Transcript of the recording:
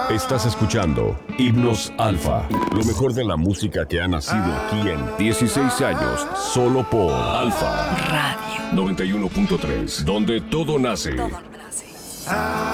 Estás escuchando Himnos Alfa, lo mejor de la música que ha nacido aquí en 16 años, solo por Alfa Radio 91.3, donde todo nace.